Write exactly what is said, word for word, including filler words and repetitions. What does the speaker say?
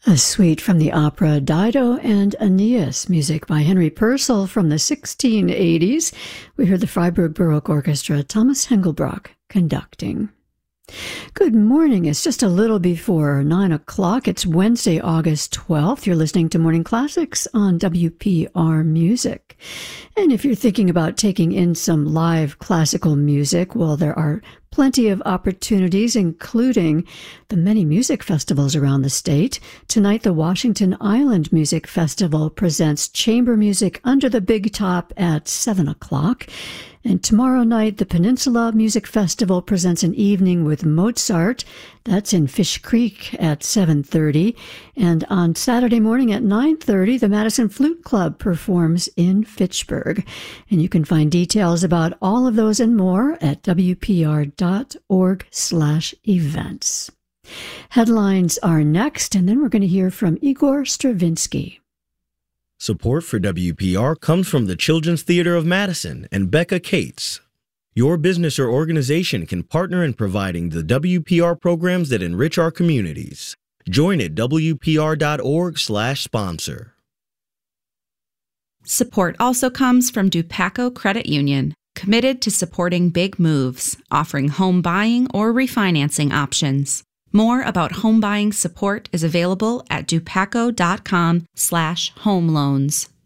A suite from the opera Dido and Aeneas, music by Henry Purcell from the sixteen eighties. We heard the Freiburg Baroque Orchestra, Thomas Hengelbrock conducting. Good morning. It's just a little before nine o'clock. It's Wednesday, August twelfth. You're listening to Morning Classics on W P R Music. And if you're thinking about taking in some live classical music, well, there are plenty of opportunities, including the many music festivals around the state. Tonight, the Washington Island Music Festival presents chamber music under the big top at seven o'clock. And tomorrow night, the Peninsula Music Festival presents an evening with Mozart. That's in Fish Creek at seven thirty. And on Saturday morning at nine thirty, the Madison Flute Club performs in Fitchburg. And you can find details about all of those and more at W P R dot org slash events. Headlines are next, and then we're going to hear from Igor Stravinsky. Support for W P R comes from the Children's Theater of Madison and Becca Cates. Your business or organization can partner in providing the W P R programs that enrich our communities. Join at W P R dot org slash sponsor. Support also comes from Dupaco Credit Union, committed to supporting big moves, offering home buying or refinancing options. More about home buying support is available at dupaco dot com slash home loans.